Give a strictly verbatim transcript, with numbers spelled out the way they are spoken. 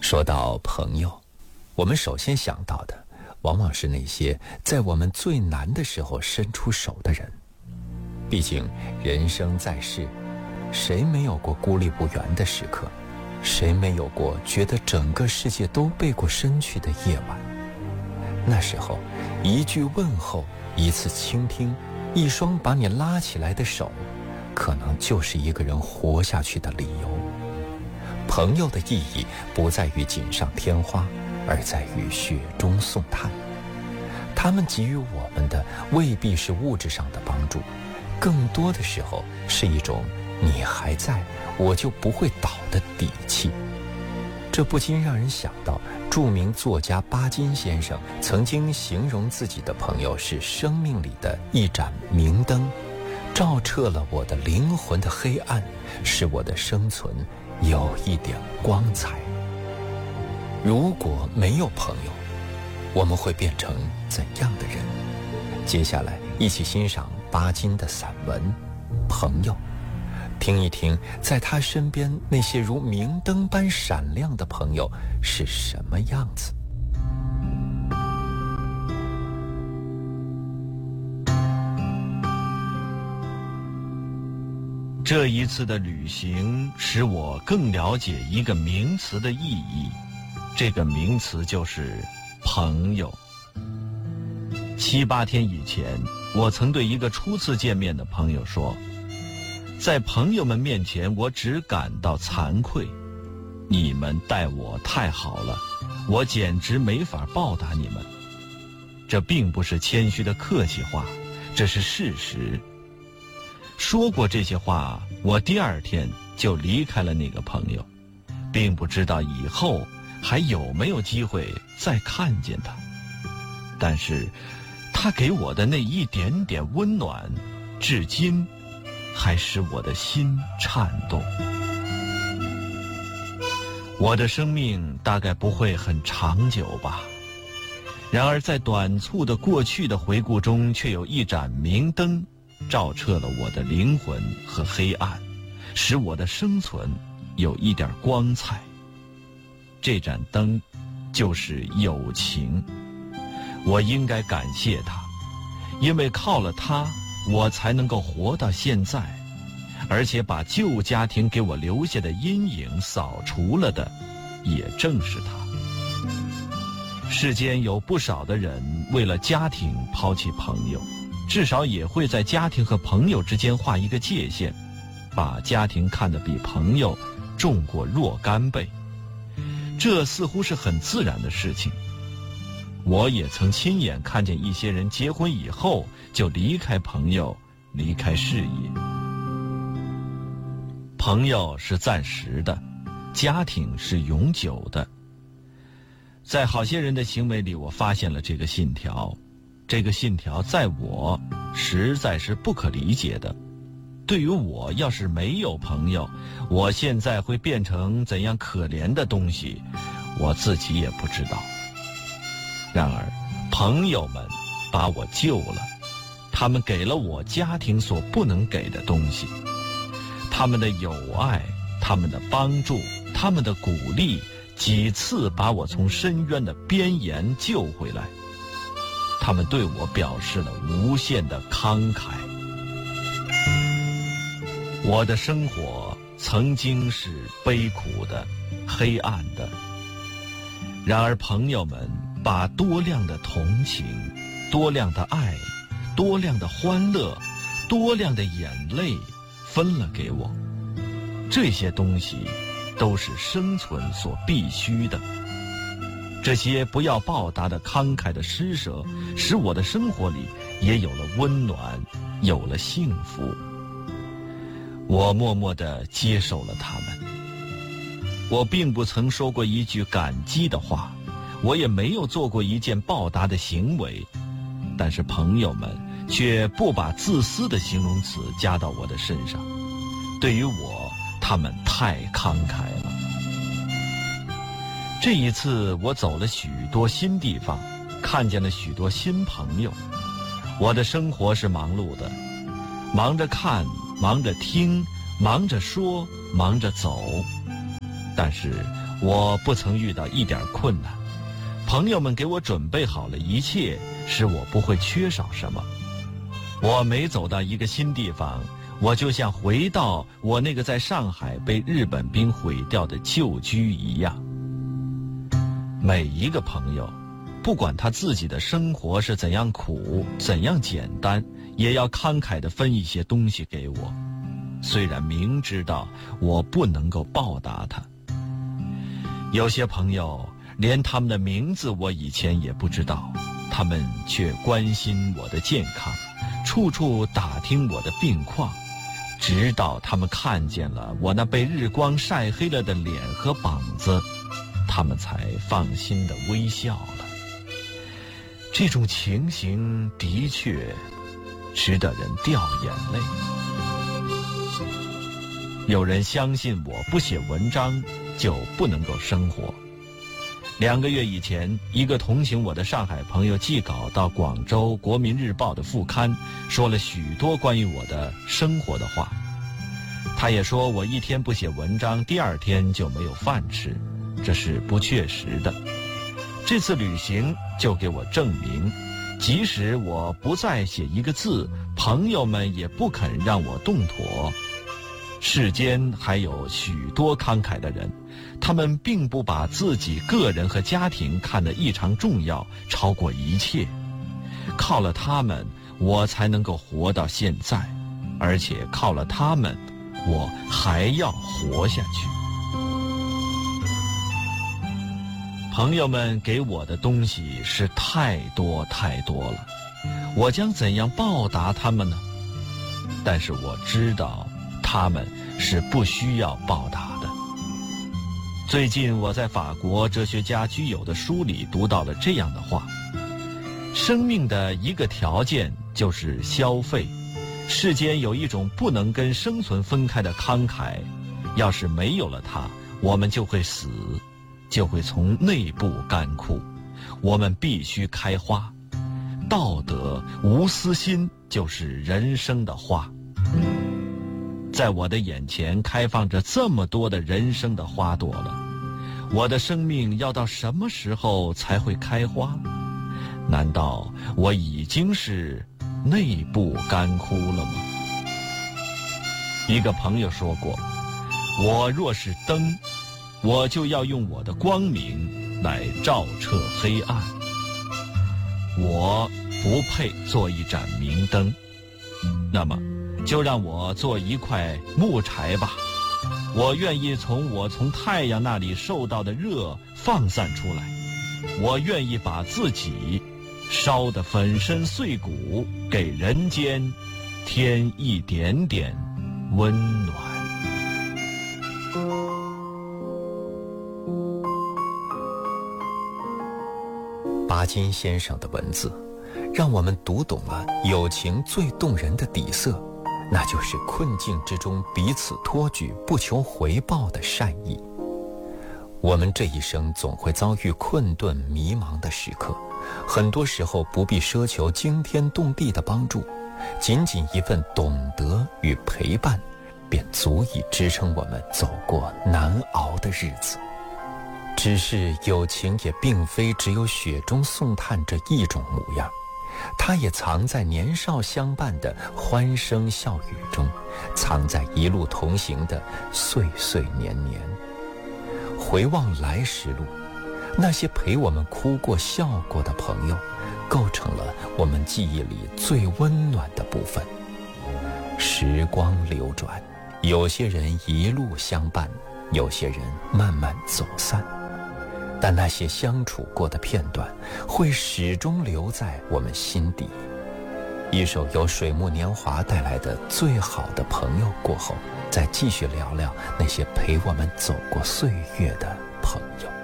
说到朋友，我们首先想到的往往是那些在我们最难的时候伸出手的人。毕竟人生在世，谁没有过孤立不援的时刻？谁没有过觉得整个世界都背过身去的夜晚？那时候，一句问候，一次倾听，一双把你拉起来的手，可能就是一个人活下去的理由。朋友的意义不在于锦上添花，而在于雪中送炭。他们给予我们的未必是物质上的帮助，更多的时候是一种你还在，我就不会倒的底气。这不禁让人想到著名作家巴金先生曾经形容自己的朋友是生命里的一盏明灯，照彻了我的灵魂的黑暗，使我的生存有一点光彩。如果没有朋友，我们会变成怎样的人？接下来一起欣赏巴金的散文《朋友》，听一听在他身边那些如明灯般闪亮的朋友是什么样子。 这一次的旅行使我更了解一个名词的意义，这个名词就是朋友。七八天以前，我曾对一个初次见面的朋友说，在朋友们面前我只感到惭愧，你们待我太好了，我简直没法报答你们。这并不是谦虚的客气话，这是事实。说过这些话，我第二天就离开了那个朋友，并不知道以后还有没有机会再看见他。但是他给我的那一点点温暖，至今还使我的心颤动。我的生命大概不会很长久吧，然而在短促的过去的回顾中，却有一盏明灯照彻了我的灵魂和黑暗，使我的生存有一点光彩。这盏灯就是友情，我应该感谢它，因为靠了它，我才能够活到现在，而且把旧家庭给我留下的阴影扫除了的，也正是它。世间有不少的人为了家庭抛弃朋友，至少也会在家庭和朋友之间画一个界限，把家庭看得比朋友重过若干倍。这似乎是很自然的事情。我也曾亲眼看见一些人结婚以后就离开朋友，离开事业。朋友是暂时的，家庭是永久的。在好些人的行为里，我发现了这个信条。这个信条在我实在是不可理解的。对于我要是没有朋友，我现在会变成怎样可怜的东西，我自己也不知道。然而朋友们把我救了，他们给了我家庭所不能给的东西，他们的友爱，他们的帮助，他们的鼓励，几次把我从深渊的边沿救回来。他们对我表示了无限的慷慨。我的生活曾经是悲苦的、黑暗的，然而朋友们把多量的同情、多量的爱、多量的欢乐、多量的眼泪分了给我。这些东西都是生存所必须的。这些不要报答的慷慨的施舍，使我的生活里也有了温暖，有了幸福。我默默地接受了他们。我并不曾说过一句感激的话，我也没有做过一件报答的行为，但是朋友们却不把自私的形容词加到我的身上。对于我，他们太慷慨了。这一次我走了许多新地方，看见了许多新朋友。我的生活是忙碌的，忙着看，忙着听，忙着说，忙着走。但是我不曾遇到一点困难，朋友们给我准备好了一切，使我不会缺少什么。我每走到一个新地方，我就像回到我那个在上海被日本兵毁掉的旧居一样。每一个朋友，不管他自己的生活是怎样苦，怎样简单，也要慷慨地分一些东西给我，虽然明知道我不能够报答他。有些朋友连他们的名字我以前也不知道，他们却关心我的健康，处处打听我的病况，直到他们看见了我那被日光晒黑了的脸和膀子，他们才放心地微笑了。这种情形的确值得人掉眼泪。有人相信我不写文章就不能够生活。两个月以前，一个同行我的上海朋友寄稿到广州《国民日报》的副刊，说了许多关于我的生活的话。他也说我一天不写文章，第二天就没有饭吃，这是不确实的。这次旅行就给我证明，即使我不再写一个字，朋友们也不肯让我动妥。世间还有许多慷慨的人，他们并不把自己个人和家庭看得异常重要，超过一切。靠了他们，我才能够活到现在，而且靠了他们，我还要活下去。朋友们给我的东西是太多太多了，我将怎样报答他们呢？但是我知道他们是不需要报答的。最近我在法国哲学家居有的书里读到了这样的话：生命的一个条件就是消费，世间有一种不能跟生存分开的慷慨，要是没有了它，我们就会死，就会从内部干枯。我们必须开花，道德无私心就是人生的花。在我的眼前开放着这么多的人生的花朵了，我的生命要到什么时候才会开花？难道我已经是内部干枯了吗？一个朋友说过，我若是灯，我就要用我的光明来照彻黑暗。我不配做一盏明灯，那么就让我做一块木柴吧。我愿意从我从太阳那里受到的热放散出来，我愿意把自己烧得粉身碎骨，给人间添一点点温暖。 巴金先生的文字让我们读懂了友情最动人的底色，那就是困境之中彼此托举，不求回报的善意。我们这一生总会遭遇困顿迷茫的时刻，很多时候不必奢求惊天动地的帮助，仅仅一份懂得与陪伴，便足以支撑我们走过难熬的日子。只是友情也并非只有雪中送炭这一种模样，它也藏在年少相伴的欢声笑语中，藏在一路同行的岁岁年年。回望来时路，那些陪我们哭过笑过的朋友，构成了我们记忆里最温暖的部分。时光流转，有些人一路相伴，有些人慢慢走散，但那些相处过的片段会始终留在我们心底。一首由水木年华带来的《最好的朋友》过后，再继续聊聊那些陪我们走过岁月的朋友。